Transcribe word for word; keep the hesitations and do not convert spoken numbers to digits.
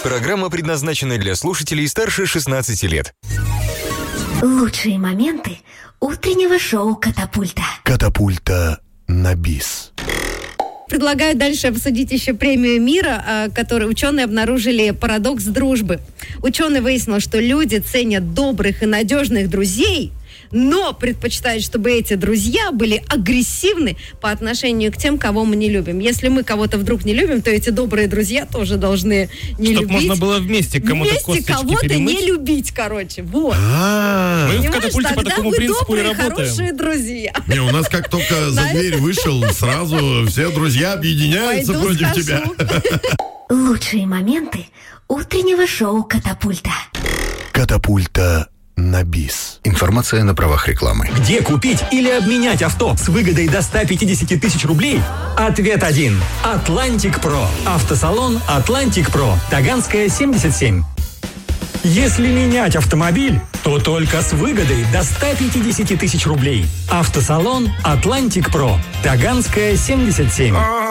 Программа предназначена для слушателей старше шестнадцати лет. Лучшие моменты утреннего шоу «Катапульта». Катапульта на бис. Предлагаю дальше обсудить еще премию мира, которой ученые обнаружили парадокс дружбы. Ученый выяснил, что люди ценят добрых и надежных друзей, но предпочитают, чтобы эти друзья были агрессивны по отношению к тем, кого мы не любим. Если мы кого-то вдруг не любим, то эти добрые друзья тоже должны не Чтоб любить. Чтобы можно было вместе кому-то вместе косточки кого-то перемыть. не любить, короче. Вот. А, Мы в Понимаешь, «Катапульте» по тогда такому вы принципу и добрые, работаем. хорошие друзья. Не, у нас как только за дверь вышел, сразу все друзья объединяются Пойду против скажу. тебя. Лучшие моменты утреннего шоу «Катапульта». Катапульта на бис. Информация на правах рекламы. Где купить или обменять авто с выгодой до ста пятидесяти тысяч рублей? Ответ один. Атлантик Про. Автосалон Атлантик Про. Таганская, семьдесят семь. Если менять автомобиль, то только с выгодой до ста пятидесяти тысяч рублей. Автосалон Атлантик Про. Таганская, семьдесят семь.